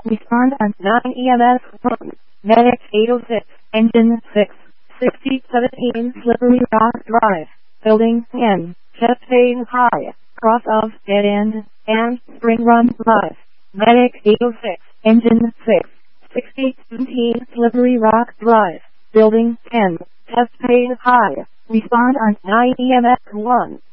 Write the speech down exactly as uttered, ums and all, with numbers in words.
Respond on nine E M S one. Medic eight oh six. Engine six. sixty seventeen Slippery Rock Drive. Building ten. Chest pain high. Cross of dead end. And spring run live. Medic eight oh six. Engine six. sixty seventeen Slippery Rock Drive. Building ten. Chest pain high. Respond on nine E M S one.